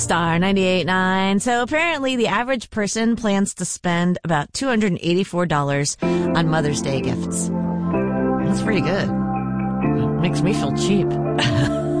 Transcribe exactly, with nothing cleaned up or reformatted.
Star ninety-eight point nine. So apparently the average person plans to spend about two hundred eighty-four dollars on Mother's Day gifts. That's pretty good. Makes me feel cheap.